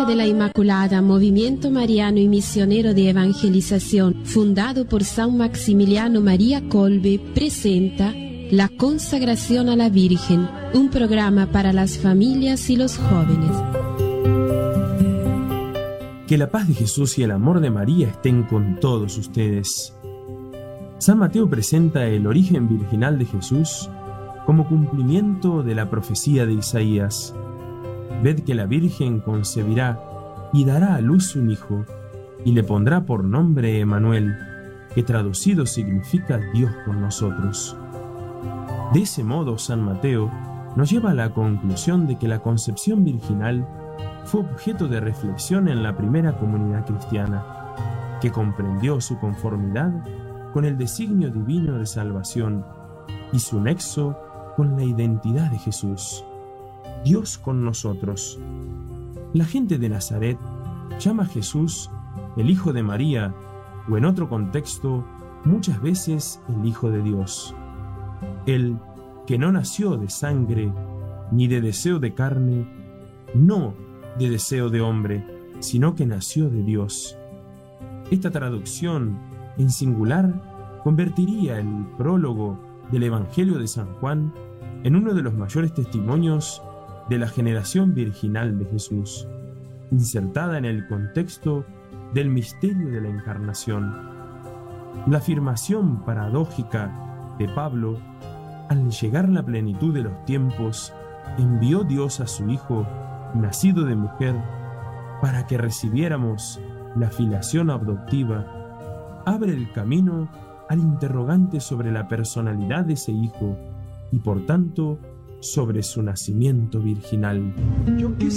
Iglesia de la Inmaculada, movimiento mariano y misionero de evangelización, fundado por San Maximiliano María Kolbe, presenta La Consagración a la Virgen, un programa para las familias y los jóvenes. Que la paz de Jesús y el amor de María estén con todos ustedes. San Mateo presenta el origen virginal de Jesús como cumplimiento de la profecía de Isaías. Ved que la Virgen concebirá y dará a luz un hijo, y le pondrá por nombre Emmanuel, que traducido significa Dios con nosotros. De ese modo, San Mateo nos lleva a la conclusión de que la concepción virginal fue objeto de reflexión en la primera comunidad cristiana, que comprendió su conformidad con el designio divino de salvación y su nexo con la identidad de Jesús, Dios con nosotros. La gente de Nazaret llama a Jesús el Hijo de María, o en otro contexto, muchas veces el Hijo de Dios. Él, que no nació de sangre, ni de deseo de carne, no de deseo de hombre, sino que nació de Dios. Esta traducción, en singular, convertiría el prólogo del Evangelio de San Juan en uno de los mayores testimonios de la generación virginal de Jesús, insertada en el contexto del misterio de la Encarnación. La afirmación paradójica de Pablo: al llegar la plenitud de los tiempos, envió Dios a su Hijo, nacido de mujer, para que recibiéramos la filiación adoptiva, abre el camino al interrogante sobre la personalidad de ese Hijo y, por tanto, sobre su nacimiento virginal.